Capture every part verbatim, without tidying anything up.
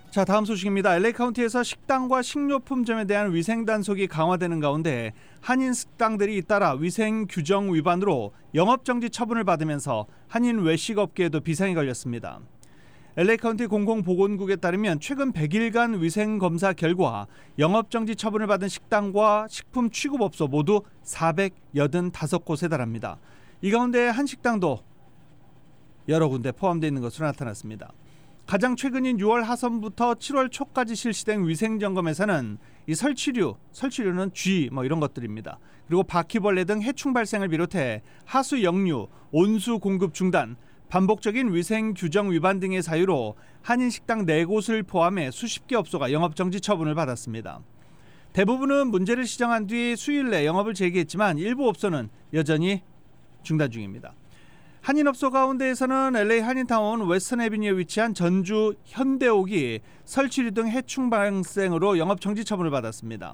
자, 다음 소식입니다. 엘에이 카운티에서 식당과 식료품점에 대한 위생 단속이 강화되는 가운데 한인 식당들이 잇따라 위생 규정 위반으로 영업정지 처분을 받으면서 한인 외식업계에도 비상이 걸렸습니다. 엘에이 카운티 공공보건국에 따르면 최근 백 일간 위생검사 결과 영업정지 처분을 받은 식당과 식품 취급업소 모두 사백팔십오 곳에 달합니다. 이 가운데 한 식당도 여러 군데 포함되어 있는 것으로 나타났습니다. 가장 최근인 유월 하순부터 칠월 초까지 실시된 위생점검에서는 이 설치류, 설치류는 쥐 뭐 이런 것들입니다. 그리고 바퀴벌레 등 해충 발생을 비롯해 하수 역류, 온수 공급 중단, 반복적인 위생 규정 위반 등의 사유로 한인 식당 네 곳을 포함해 수십 개 업소가 영업정지 처분을 받았습니다. 대부분은 문제를 시정한 뒤 수일 내 영업을 재개했지만 일부 업소는 여전히 중단 중입니다. 한인업소 가운데에서는 엘에이 한인타운 웨스턴 애비뉴에 위치한 전주 현대옥이 설치류 등 해충 발생으로 영업정지 처분을 받았습니다.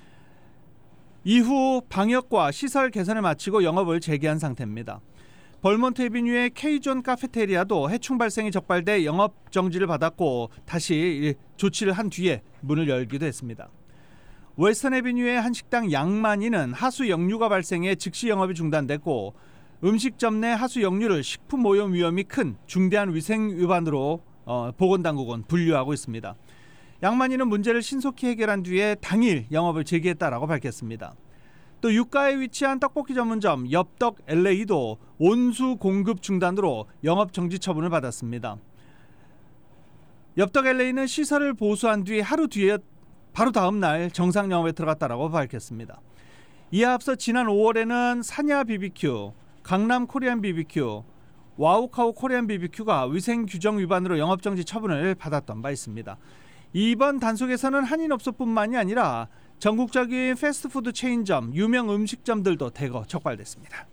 이후 방역과 시설 개선을 마치고 영업을 재개한 상태입니다. 벌몬트 애비뉴의 K존 카페테리아도 해충 발생이 적발돼 영업정지를 받았고 다시 조치를 한 뒤에 문을 열기도 했습니다. 웨스턴 애비뉴의 한 식당 양만이는 하수 역류가 발생해 즉시 영업이 중단됐고 음식점 내 하수 역류를 식품 오염 위험이 큰 중대한 위생 위반으로 어, 보건당국은 분류하고 있습니다. 양만이는 문제를 신속히 해결한 뒤에 당일 영업을 재개했다라고 밝혔습니다. 또 유가에 위치한 떡볶이 전문점 엽떡 엘에이도 온수 공급 중단으로 영업 정지 처분을 받았습니다. 엽떡 엘에이는 시설을 보수한 뒤 하루 뒤에 바로 다음 날 정상 영업에 들어갔다라고 밝혔습니다. 이에 앞서 지난 오월에는 사냐 비비큐, 강남 코리안 비비큐, 와우카우 코리안 비비큐가 위생 규정 위반으로 영업정지 처분을 받았던 바 있습니다. 이번 단속에서는 한인업소뿐만이 아니라 전국적인 패스트푸드 체인점, 유명 음식점들도 대거 적발됐습니다.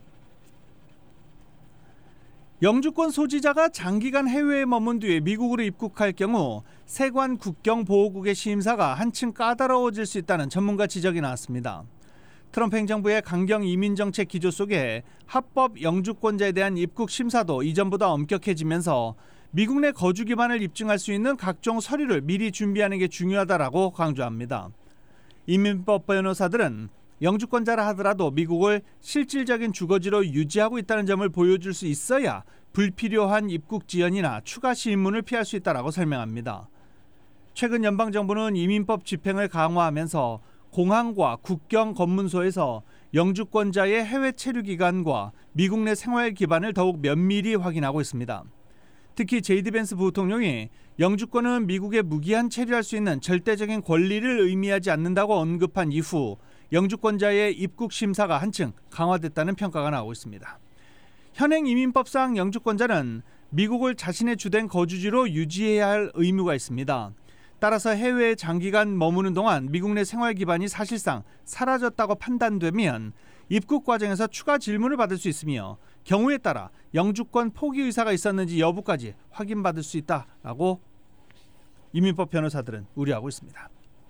영주권 소지자가 장기간 해외에 머문 뒤에 미국으로 입국할 경우 세관 국경보호국의 심사가 한층 까다로워질 수 있다는 전문가 지적이 나왔습니다. 트럼프 행정부의 강경 이민정책 기조 속에 합법 영주권자에 대한 입국 심사도 이전보다 엄격해지면서 미국 내 거주 기반을 입증할 수 있는 각종 서류를 미리 준비하는 게 중요하다라고 강조합니다. 이민법 변호사들은 영주권자라 하더라도 미국을 실질적인 주거지로 유지하고 있다는 점을 보여줄 수 있어야 불필요한 입국 지연이나 추가 심문을 피할 수 있다라고 설명합니다. 최근 연방정부는 이민법 집행을 강화하면서 공항과 국경 검문소에서 영주권자의 해외 체류 기간과 미국 내 생활 기반을 더욱 면밀히 확인하고 있습니다. 특히 제이디 벤스 부통령이 영주권은 미국에 무기한 체류할 수 있는 절대적인 권리를 의미하지 않는다고 언급한 이후 영주권자의 입국 심사가 한층 강화됐다는 평가가 나오고 있습니다. 현행 이민법상 영주권자는 미국을 자신의 주된 거주지로 유지해야 할 의무가 있습니다. 따라서 해외에 장기간 머무는 동안 미국 내 생활 기반이 사실상 사라졌다고 판단되면 입국 과정에서 추가 질문을 받을 수 있으며 경우에 따라 영주권 포기 의사가 있었는지 여부까지 확인받을 수 있다라고 이민법 변호사들은 우려하고 있습니다.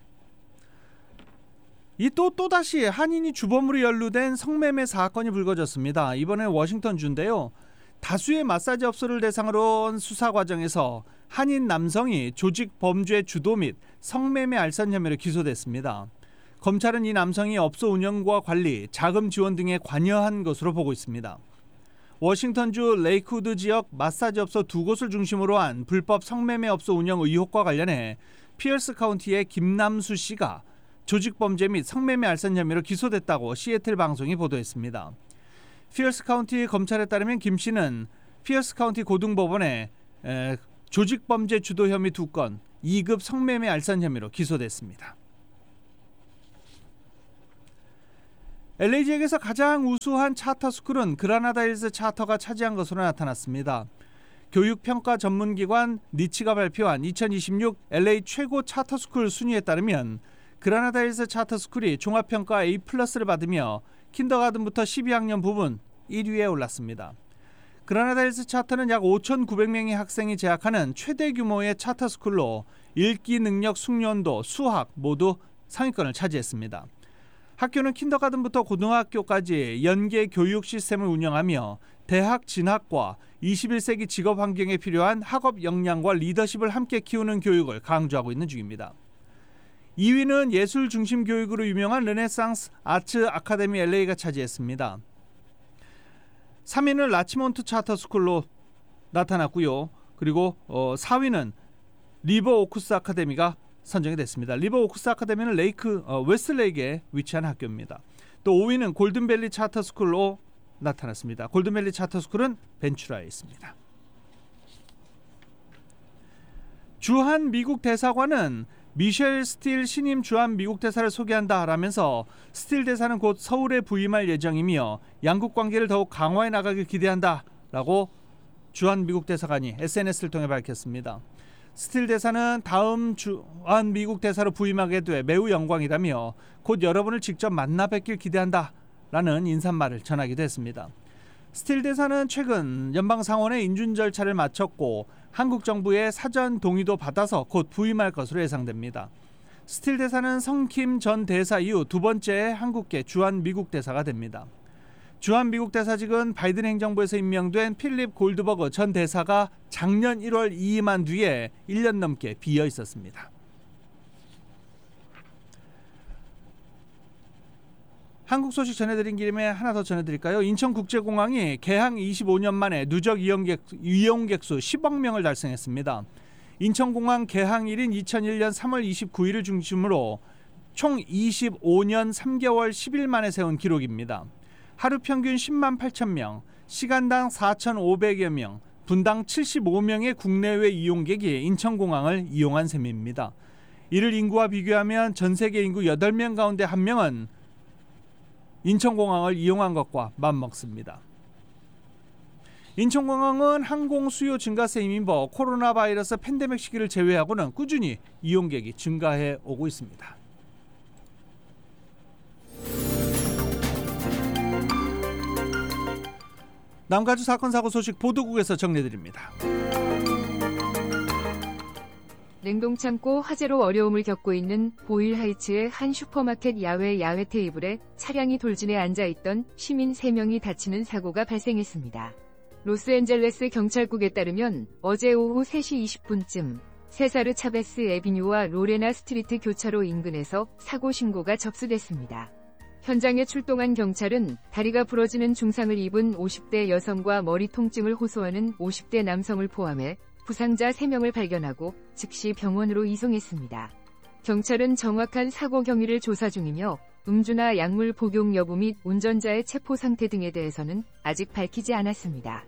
이 또 또다시 한인이 주범으로 연루된 성매매 사건이 불거졌습니다. 이번엔 워싱턴주인데요. 다수의 마사지 업소를 대상으로 한 수사 과정에서 한인 남성이 조직 범죄 주도 및 성매매 알선 혐의로 기소됐습니다. 검찰은 이 남성이 업소 운영과 관리, 자금 지원 등에 관여한 것으로 보고 있습니다. 워싱턴주 레이크우드 지역 마사지 업소 두 곳을 중심으로 한 불법 성매매 업소 운영 의혹과 관련해 피어스 카운티의 김남수 씨가 조직 범죄 및 성매매 알선 혐의로 기소됐다고 시애틀 방송이 보도했습니다. 피어스 카운티 검찰에 따르면 김 씨는 피어스 카운티 고등법원에 에, 조직 범죄 주도 혐의 두 건, 이 급 성매매 알선 혐의로 기소됐습니다. 엘에이 지역에서 가장 우수한 차터 스쿨은 그라나다힐스 차터가 차지한 것으로 나타났습니다. 교육평가 전문기관 니치가 발표한 이천이십육 엘에이 최고 차터 스쿨 순위에 따르면 그라나다힐스 차터 스쿨이 종합평가 에이 플러스를 받으며 킨더가든부터 십이 학년 부분 일 위에 올랐습니다. 그라나다힐스 차터는 약 오천구백 명의 학생이 재학하는 최대 규모의 차터 스쿨로 읽기 능력 숙련도, 수학 모두 상위권을 차지했습니다. 학교는 킨더가든부터 고등학교까지 연계 교육 시스템을 운영하며 대학 진학과 이십일 세기 직업 환경에 필요한 학업 역량과 리더십을 함께 키우는 교육을 강조하고 있는 중입니다. 이 위는 예술 중심 교육으로 유명한 르네상스 아츠 아카데미 엘에이가 차지했습니다. 삼 위는 라치몬트 차터 스쿨로 나타났고요. 그리고 어, 사 위는 리버 오크스 아카데미가 선정이 됐습니다. 리버 오크스 아카데미는 레이크 어, 웨스트레이크에 위치한 학교입니다. 또 오 위는 골든밸리 차터 스쿨로 나타났습니다. 골든밸리 차터 스쿨은 벤츄라에 있습니다. 주한 미국 대사관은 미셸 스틸 신임 주한 미국 대사를 소개한다 라면서 스틸 대사는 곧 서울에 부임할 예정이며 양국 관계를 더욱 강화해 나가길 기대한다 라고 주한 미국 대사관이 에스엔에스를 통해 밝혔습니다. 스틸 대사는 다음 주한 미국 대사로 부임하게 돼 매우 영광이라며 곧 여러분을 직접 만나 뵙길 기대한다 라는 인사말을 전하기도 했습니다. 스틸 대사는 최근 연방상원의 인준 절차를 마쳤고 한국 정부의 사전 동의도 받아서 곧 부임할 것으로 예상됩니다. 스틸 대사는 성킴 전 대사 이후 두 번째 한국계 주한 미국 대사가 됩니다. 주한 미국 대사직은 바이든 행정부에서 임명된 필립 골드버그 전 대사가 작년 일월 이임한 뒤에 일 년 넘게 비어 있었습니다. 한국 소식 전해드린 김에 하나 더 전해드릴까요? 인천국제공항이 개항 이십오 년 만에 누적 이용객, 이용객 수 십억 명을 달성했습니다. 인천공항 개항일인 이천일 년 삼월 이십구일을 중심으로 총 이십오 년 삼 개월 십 일 만에 세운 기록입니다. 하루 평균 십만 팔천 명, 시간당 사천오백여 명, 분당 칠십오 명의 국내외 이용객이 인천공항을 이용한 셈입니다. 이를 인구와 비교하면 전 세계 인구 여덟 명 가운데 한 명은 인천공항을 이용한 것과 맞먹습니다. 인천공항은 항공 수요 증가세 힘입어 코로나 바이러스 팬데믹 시기를 제외하고는 꾸준히 이용객이 증가해 오고 있습니다. 남가주 사건 사고 소식 보도국에서 정리해드립니다. 냉동창고 화재로 어려움을 겪고 있는 보일하이츠의 한 슈퍼마켓 야외 야외 테이블에 차량이 돌진해 앉아있던 시민 세 명이 다치는 사고가 발생했습니다. 로스앤젤레스 경찰국에 따르면 어제 오후 세 시 이십 분쯤 세사르 차베스 에비뉴와 로레나 스트리트 교차로 인근에서 사고 신고가 접수됐습니다. 현장에 출동한 경찰은 다리가 부러지는 중상을 입은 오십 대 여성과 머리 통증을 호소하는 오십 대 남성을 포함해 부상자 세 명을 발견하고 즉시 병원으로 이송했습니다. 경찰은 정확한 사고 경위를 조사 중이며 음주나 약물 복용 여부 및 운전자의 체포 상태 등에 대해서는 아직 밝히지 않았습니다.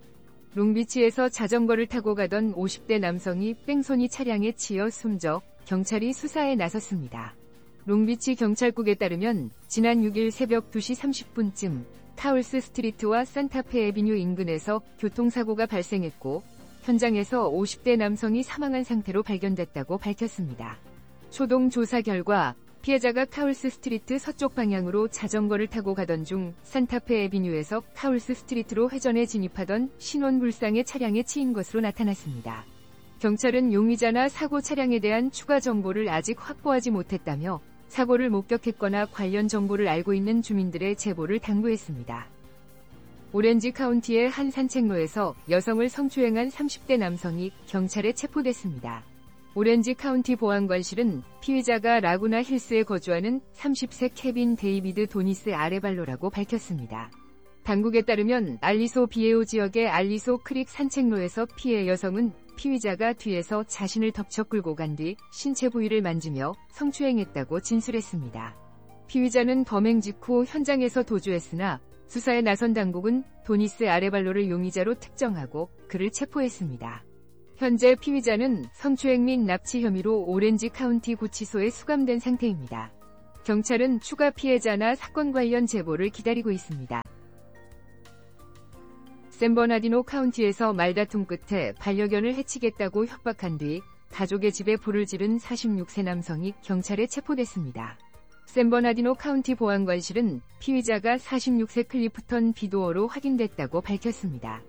롱비치에서 자전거를 타고 가던 오십 대 남성이 뺑소니 차량에 치여 숨져 경찰이 수사에 나섰습니다. 롱비치 경찰국에 따르면 지난 육 일 새벽 두 시 삼십 분쯤 카울스 스트리트와 산타페 에비뉴 인근에서 교통사고가 발생했고 현장에서 오십 대 남성이 사망한 상태로 발견됐다고 밝혔습니다. 초동 조사 결과 피해자가 카울스 스트리트 서쪽 방향으로 자전거를 타고 가던 중 산타페 에비뉴에서 카울스 스트리트로 회전해 진입하던 신원불상의 차량에 치인 것으로 나타났습니다. 경찰은 용의자나 사고 차량에 대한 추가 정보를 아직 확보하지 못했다며 사고를 목격했거나 관련 정보를 알고 있는 주민들의 제보를 당부했습니다. 오렌지 카운티의 한 산책로에서 여성을 성추행한 삼십 대 남성이 경찰에 체포됐습니다. 오렌지 카운티 보안관실은 피의자가 라구나 힐스에 거주하는 삼십 세 케빈 데이비드 도니스 아레발로라고 밝혔습니다. 당국에 따르면 알리소 비에오 지역의 알리소 크릭 산책로에서 피해 여성은 피의자가 뒤에서 자신을 덮쳐 끌고 간 뒤 신체 부위를 만지며 성추행했다고 진술했습니다. 피의자는 범행 직후 현장에서 도주했으나 수사에 나선 당국은 도니스 아레발로를 용의자로 특정하고 그를 체포했습니다. 현재 피의자는 성추행 및 납치 혐의로 오렌지 카운티 구치소에 수감된 상태입니다. 경찰은 추가 피해자나 사건 관련 제보를 기다리고 있습니다. 샌버나디노 카운티에서 말다툼 끝에 반려견을 해치겠다고 협박한 뒤 가족의 집에 불을 지른 사십육 세 남성이 경찰에 체포됐습니다. 샌버나디노 카운티 보안관실은 피의자가 사십육 세 클리프턴 비도어로 확인됐다고 밝혔습니다.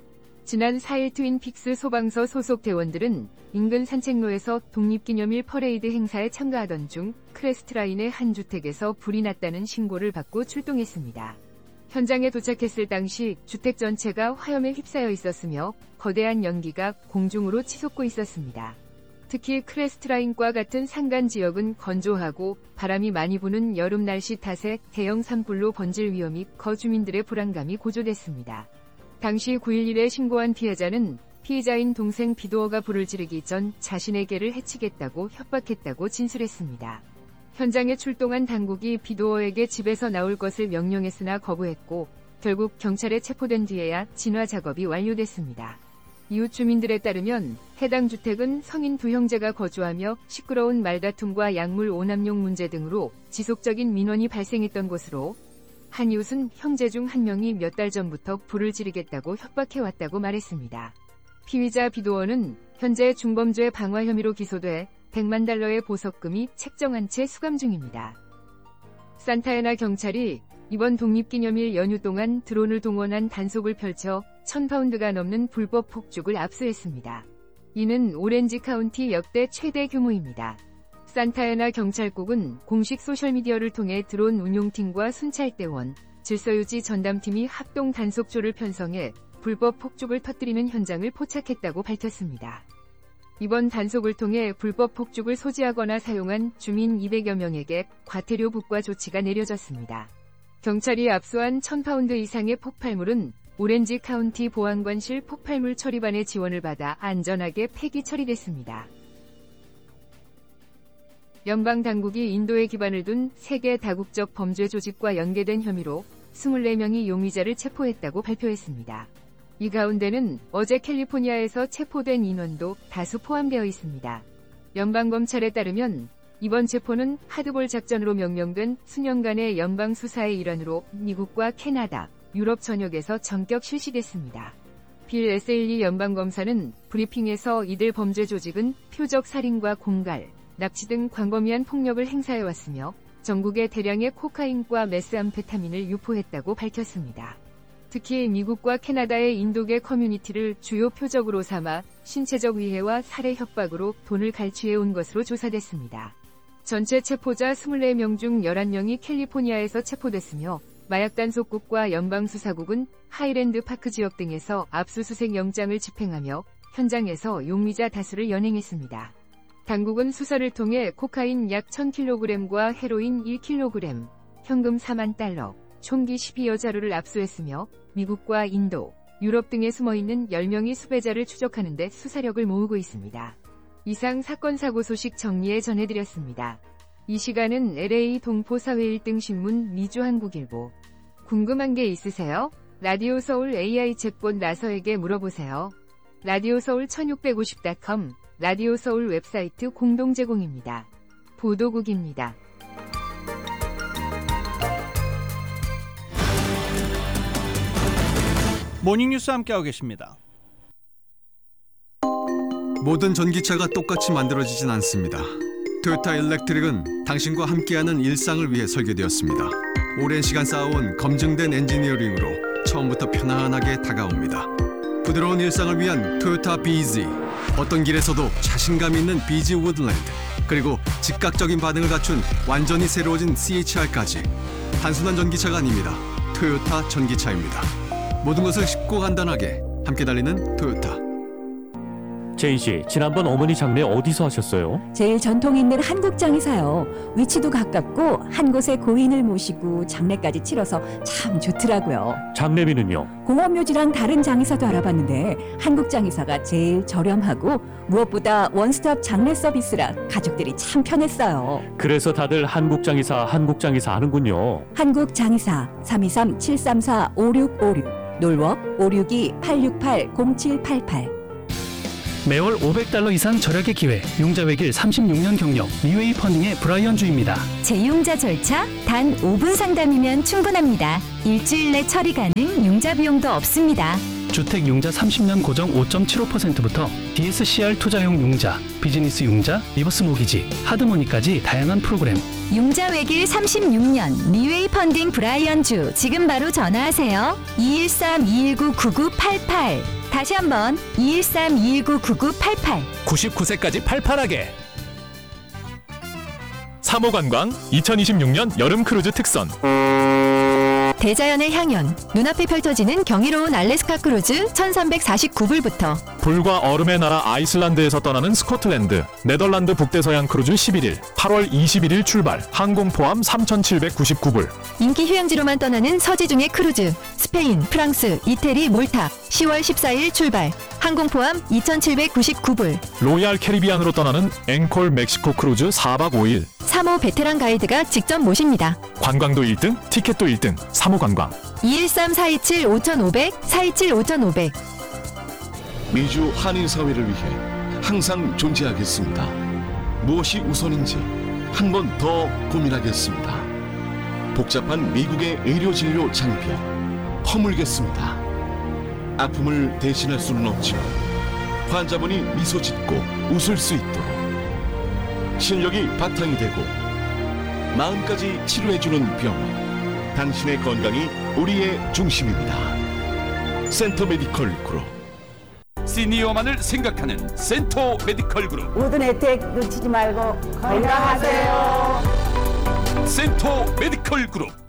지난 사 일 트윈픽스 소방서 소속 대원들은 인근 산책로에서 독립기념일 퍼레이드 행사에 참가하던 중 크레스트라인의 한 주택에서 불이 났다는 신고를 받고 출동했습니다. 현장에 도착했을 당시 주택 전체가 화염에 휩싸여 있었으며 거대한 연기가 공중으로 치솟고 있었습니다. 특히 크레스트라인과 같은 산간 지역은 건조하고 바람이 많이 부는 여름 날씨 탓에 대형 산불로 번질 위험이 커 주민들의 불안감이 고조됐습니다. 당시 구 일 일에 신고한 피해자는 피의자인 동생 비도어가 불을 지르기 전 자신에게를 해치겠다고 협박했다고 진술했습니다. 현장에 출동한 당국이 비도어에게 집에서 나올 것을 명령했으나 거부했고 결국 경찰에 체포된 뒤에야 진화 작업이 완료됐습니다. 이웃 주민들에 따르면 해당 주택은 성인 두 형제가 거주하며 시끄러운 말다툼과 약물 오남용 문제 등으로 지속적인 민원이 발생했던 곳으로 한 이웃은 형제 중 한 명이 몇 달 전부터 불을 지르겠다고 협박해왔다고 말했습니다. 피의자 비도어는 현재 중범죄 방화 혐의로 기소돼 백만 달러의 보석금이 책정한 채 수감 중입니다. 산타애나 경찰이 이번 독립기념일 연휴 동안 드론을 동원한 단속을 펼쳐 천 파운드가 넘는 불법 폭죽을 압수했습니다. 이는 오렌지 카운티 역대 최대 규모입니다. 산타애나 경찰국은 공식 소셜미디어를 통해 드론 운용팀과 순찰대원, 질서유지 전담팀이 합동 단속조를 편성해 불법 폭죽을 터뜨리는 현장을 포착했다고 밝혔습니다. 이번 단속을 통해 불법 폭죽을 소지하거나 사용한 주민 이백여 명에게 과태료 부과 조치가 내려졌습니다. 경찰이 압수한 천 파운드 이상의 폭발물은 오렌지 카운티 보안관실 폭발물 처리반의 지원을 받아 안전하게 폐기 처리됐습니다. 연방당국이 인도에 기반을 둔 세계 다국적 범죄 조직과 연계된 혐의로 이십사 명의 용의자를 체포했다고 발표했습니다. 이 가운데는 어제 캘리포니아에서 체포된 인원도 다수 포함되어 있습니다. 연방검찰에 따르면 이번 체포는 하드볼 작전으로 명명된 수년간의 연방수사의 일환으로 미국과 캐나다, 유럽 전역에서 전격 실시됐습니다. 빌 에세일리 연방검사는 브리핑에서 이들 범죄 조직은 표적 살인과 공갈, 납치 등 광범위한 폭력을 행사해왔으며 전국에 대량의 코카인과 메스암페타민을 유포했다고 밝혔습니다. 특히 미국과 캐나다의 인도계 커뮤니티를 주요 표적으로 삼아 신체적 위해와 살해 협박으로 돈을 갈취해온 것으로 조사됐습니다. 전체 체포자 이십사 명 중 열한 명이 캘리포니아에서 체포됐으며 마약 단속국과 연방수사국은 하이랜드 파크 지역 등에서 압수수색 영장을 집행하며 현장에서 용의자 다수를 연행했습니다. 당국은 수사를 통해 코카인 약 천 킬로그램과 헤로인 일 킬로그램, 현금 사만 달러, 총기 십이여 자루를 압수했으며 미국과 인도, 유럽 등에 숨어있는 열 명의 수배자를 추적하는 데 수사력을 모으고 있습니다. 이상 사건 사고 소식 정리해 전해드렸습니다. 이 시간은 엘에이 동포사회 일 등 신문 미주한국일보. 궁금한 게 있으세요? 라디오 서울 에이아이 챗봇 나서에게 물어보세요. 라디오 서울 천육백오십 닷컴, 라디오 서울 웹사이트 공동 제공입니다. 보도국입니다. 모닝뉴스 함께하고 계십니다. 모든 전기차가 똑같이 만들어지진 않습니다. 토요타 일렉트릭은 당신과 함께하는 일상을 위해 설계되었습니다. 오랜 시간 쌓아온 검증된 엔지니어링으로 처음부터 편안하게 다가옵니다. 부드러운 일상을 위한 토요타 비지, 어떤 길에서도 자신감 있는 비지 우드랜드, 그리고 즉각적인 반응을 갖춘 완전히 새로워진 씨에이치알까지 단순한 전기차가 아닙니다. 토요타 전기차입니다. 모든 것을 쉽고 간단하게 함께 달리는 토요타. 제인 씨, 지난번 어머니 장례 어디서 하셨어요? 제일 전통 있는 한국장에서요. 위치도 가깝고 한 곳에 고인을 모시고 장례까지 치러서 참 좋더라고요. 장례비는요? 공업묘지랑 다른 장의사도 알아봤는데 한국장의사가 제일 저렴하고 무엇보다 원스톱 장례 서비스라 가족들이 참 편했어요. 그래서 다들 한국장의사 한국장의사 하는군요. 한국장의사 삼이삼 칠삼사 오육오육, 놀워 오육이 팔육팔 공칠팔팔. 매월 오백 달러 이상 절약의 기회, 융자 외길 삼십육 년 경력, 리웨이 펀딩의 브라이언 주입니다. 재융자 절차 단 오 분 상담이면 충분합니다. 일주일 내 처리 가능, 융자 비용도 없습니다. 주택 융자 삼십 년 고정 오 점 칠오 퍼센트부터 디에스씨알 투자용 융자, 비즈니스 융자, 리버스 모기지, 하드머니까지 다양한 프로그램. 융자 외길 삼십육 년, 리웨이 펀딩 브라이언 주. 지금 바로 전화하세요. 이일삼 이일구 구구팔팔. 다시 한번 이일삼 이일구 구구팔팔. 구십구 세까지 팔팔하게. 삼 호 관광 이천이십육 년 여름 크루즈 특선. 대자연의 향연, 눈앞에 펼쳐지는 경이로운 알래스카 크루즈 천삼백사십구 불부터. 불과 얼음의 나라 아이슬란드에서 떠나는 스코틀랜드, 네덜란드 북대서양 크루즈 십일 일, 팔월 이십일일 출발, 항공 포함 삼천칠백구십구 불. 인기 휴양지로만 떠나는 서지중의 크루즈, 스페인, 프랑스, 이태리, 몰타, 시월 십사일 출발, 항공 포함 이천칠백구십구 불. 로얄 캐리비안으로 떠나는 앵콜 멕시코 크루즈 사박 오일. 삼 호 베테랑 가이드가 직접 모십니다. 관광도 일 등, 티켓도 일 등, 삼 호 관광. 이일삼 사이칠 오천오백, 사이칠 오천오백. 미주 한인사회를 위해 항상 존재하겠습니다. 무엇이 우선인지 한 번 더 고민하겠습니다. 복잡한 미국의 의료진료 장비 허물겠습니다. 아픔을 대신할 수는 없지만 환자분이 미소 짓고 웃을 수 있도록 실력이 바탕이 되고 마음까지 치료해주는 병원, 당신의 건강이 우리의 중심입니다. 센터 메디컬 그룹. 시니어만을 생각하는 센터 메디컬 그룹. 모든 혜택 놓치지 말고 건강하세요. 센터 메디컬 그룹.